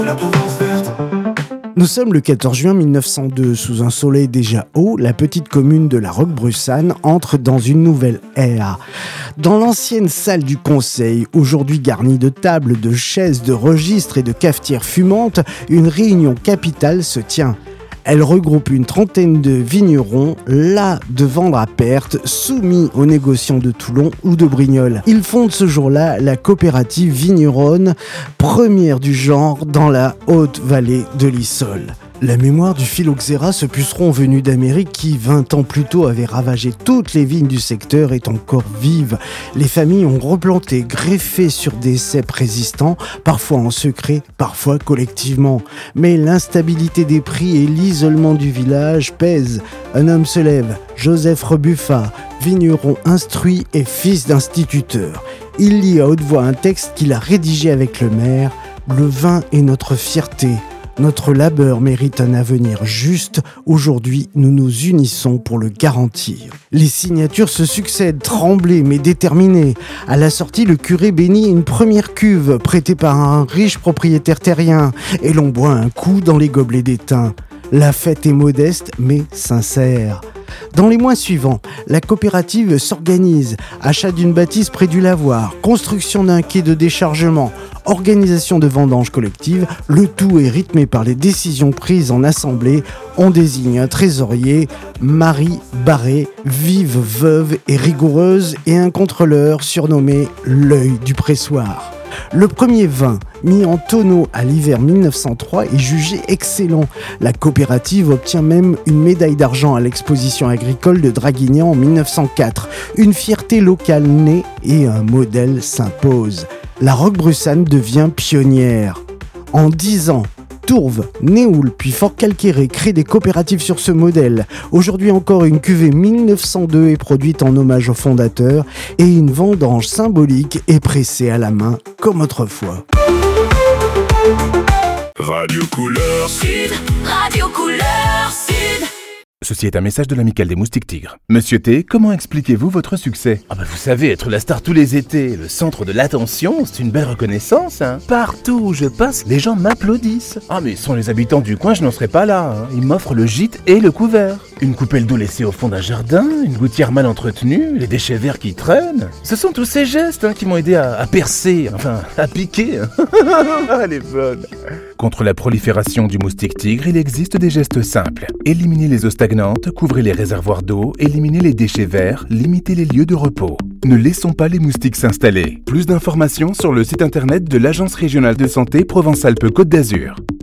La Provence verte. Nous sommes le 14 juin 1902. Sous un soleil déjà haut, la petite commune de la Roquebrussanne entre dans une nouvelle ère. Dans l'ancienne salle du conseil, aujourd'hui garnie de tables, de chaises, de registres et de cafetières fumantes, une réunion capitale se tient. Elle regroupe une trentaine de vignerons, las de vendre à perte, soumis aux négociants de Toulon ou de Brignoles. Ils fondent ce jour-là la coopérative vigneronne, première du genre dans la haute vallée de l'Issole. La mémoire du phylloxéra, ce puceron venu d'Amérique qui, 20 ans plus tôt, avait ravagé toutes les vignes du secteur, est encore vive. Les familles ont replanté, greffé sur des cèpes résistants, parfois en secret, parfois collectivement. Mais l'instabilité des prix et l'isolement du village pèsent. Un homme se lève, Joseph Rebuffat, vigneron instruit et fils d'instituteur. Il lit à haute voix un texte qu'il a rédigé avec le maire. « Le vin est notre fierté. Notre labeur mérite un avenir juste. Aujourd'hui, nous nous unissons pour le garantir. » Les signatures se succèdent, tremblées mais déterminées. À la sortie, le curé bénit une première cuve prêtée par un riche propriétaire terrien et l'on boit un coup dans les gobelets d'étain. La fête est modeste mais sincère. Dans les mois suivants, la coopérative s'organise. Achat d'une bâtisse près du lavoir, construction d'un quai de déchargement, organisation de vendanges collectives, le tout est rythmé par les décisions prises en assemblée. On désigne un trésorier, Marie Barré, vive, veuve et rigoureuse, et un contrôleur surnommé l'œil du pressoir. Le premier vin, mis en tonneau à l'hiver 1903, est jugé excellent. La coopérative obtient même une médaille d'argent à l'exposition agricole de Draguignan en 1904. Une fierté locale naît et un modèle s'impose. La Roquebrussanne devient pionnière. En 10 ans, Tourves, Néoul puis Fort-Calquéré créent des coopératives sur ce modèle. Aujourd'hui encore, une cuvée 1902 est produite en hommage au fondateur et une vendange symbolique est pressée à la main comme autrefois. Radio Couleur Sud. Radio Couleur Sud. Ceci est un message de l'Amicale des Moustiques Tigres. Monsieur T, comment expliquez-vous votre succès ? Vous savez, être la star tous les étés, le centre de l'attention, c'est une belle reconnaissance. Partout où je passe, les gens m'applaudissent. Mais sans les habitants du coin, je n'en serais pas là. Ils m'offrent le gîte et le couvert. Une coupelle d'eau laissée au fond d'un jardin, une gouttière mal entretenue, les déchets verts qui traînent. Ce sont tous ces gestes qui m'ont aidé à percer, à piquer. Elle est bonne. Contre la prolifération du moustique tigre, il existe des gestes simples. Éliminez les eaux stagnantes, couvrez les réservoirs d'eau, éliminez les déchets verts, limitez les lieux de repos. Ne laissons pas les moustiques s'installer. Plus d'informations sur le site internet de l'Agence régionale de santé Provence-Alpes-Côte d'Azur.